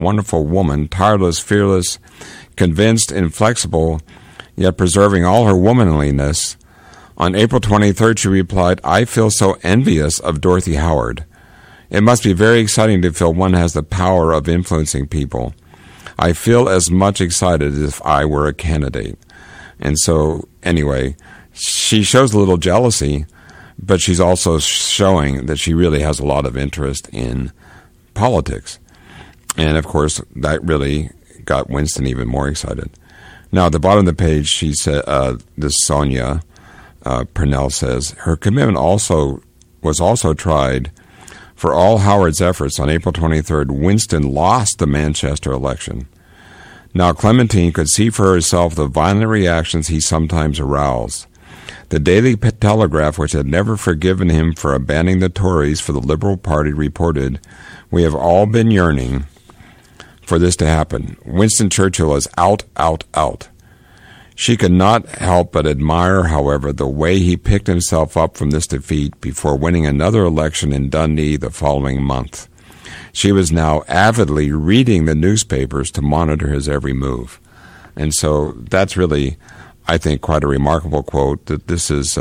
wonderful woman, tireless, fearless, convinced, inflexible, yet preserving all her womanliness. On April 23rd, she replied, "I feel so envious of Dorothy Howard. It must be very exciting to feel one has the power of influencing people. I feel as much excited as if I were a candidate." And so, anyway, she shows a little jealousy, but she's also showing that she really has a lot of interest in politics. And, of course, that really got Winston even more excited. Now, at the bottom of the page, she said, this Sonia Purnell says, her commitment was also tried. For all Howard's efforts, on April 23rd, Winston lost the Manchester election. Now, Clementine could see for herself the violent reactions he sometimes aroused. The Daily Telegraph, which had never forgiven him for abandoning the Tories for the Liberal Party, reported, "We have all been yearning for this to happen. Winston Churchill is out, out, out." She could not help but admire, however, the way he picked himself up from this defeat before winning another election in Dundee the following month. She was now avidly reading the newspapers to monitor his every move. And so that's really, I think, quite a remarkable quote, that this is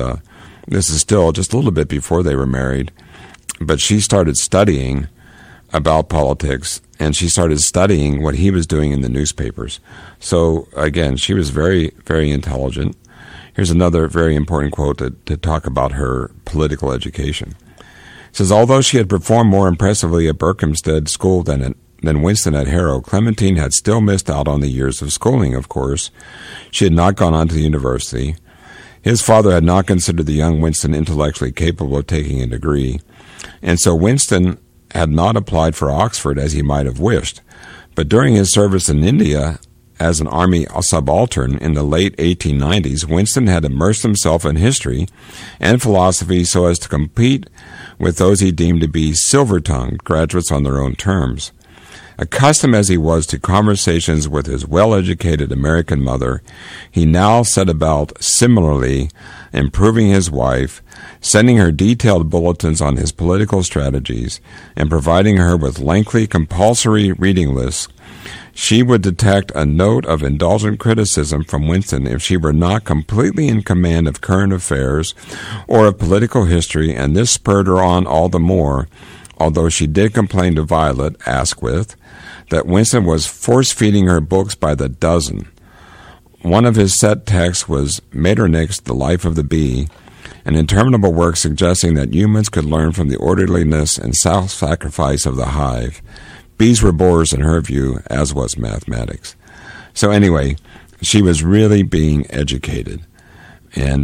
still just a little bit before they were married. But she started studying about politics, and she started studying what he was doing in the newspapers. So, again, she was very, very intelligent. Here's another very important quote to talk about her political education. It says, although she had performed more impressively at Berkhamsted School than Winston at Harrow, Clementine had still missed out on the years of schooling, of course. She had not gone on to the university. His father had not considered the young Winston intellectually capable of taking a degree, and so Winston had not applied for Oxford as he might have wished. But during his service in India as an army subaltern in the late 1890s, Winston had immersed himself in history and philosophy so as to compete with those he deemed to be silver-tongued graduates on their own terms. Accustomed as he was to conversations with his well-educated American mother, he now set about similarly improving his wife, sending her detailed bulletins on his political strategies, and providing her with lengthy compulsory reading lists. She would detect a note of indulgent criticism from Winston if she were not completely in command of current affairs or of political history, and this spurred her on all the more, although she did complain to Violet Asquith that Winston was force-feeding her books by the dozen. One of his set texts was Metternich's The Life of the Bee, an interminable work suggesting that humans could learn from the orderliness and self-sacrifice of the hive. Bees were bores in her view, as was mathematics. So anyway, she was really being educated. And,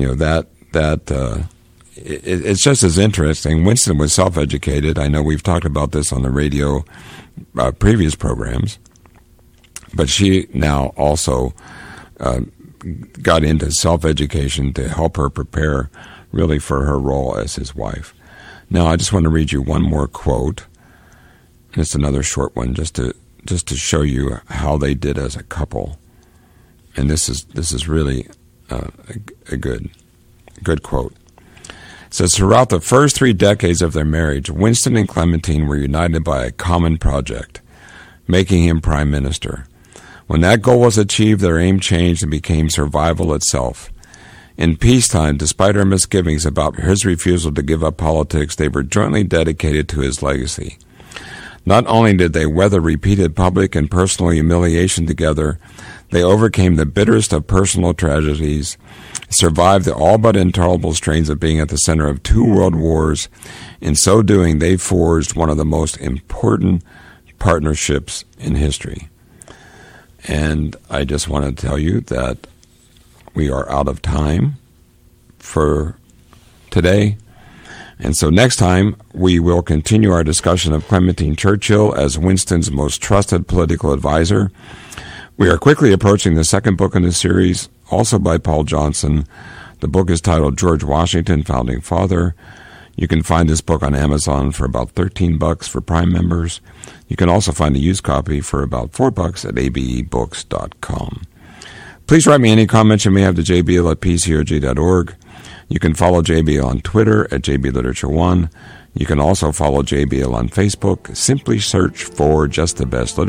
it's just as interesting. Winston was self-educated. I know we've talked about this on the radio previous programs. But she now also got into self-education to help her prepare really for her role as his wife. Now, I just want to read you one more quote. It's another short one just to show you how they did as a couple. And this is really a good quote. It says, throughout the first 3 decades of their marriage, Winston and Clementine were united by a common project, making him prime minister. When that goal was achieved, their aim changed and became survival itself. In peacetime, despite her misgivings about his refusal to give up politics, they were jointly dedicated to his legacy. Not only did they weather repeated public and personal humiliation together, they overcame the bitterest of personal tragedies, survived the all but intolerable strains of being at the center of 2 world wars. In so doing, they forged one of the most important partnerships in history. And I just want to tell you that we are out of time for today. And so next time, we will continue our discussion of Clementine Churchill as Winston's most trusted political advisor. We are quickly approaching the second book in the series, also by Paul Johnson. The book is titled George Washington, Founding Father. You can find this book on Amazon for about $13 for Prime members. You can also find a used copy for about $4 at abebooks.com. Please write me any comments you may have to jbl@pcog.org. You can follow JBL on Twitter at JBLiterature1. You can also follow JBL on Facebook. Simply search for Just the Best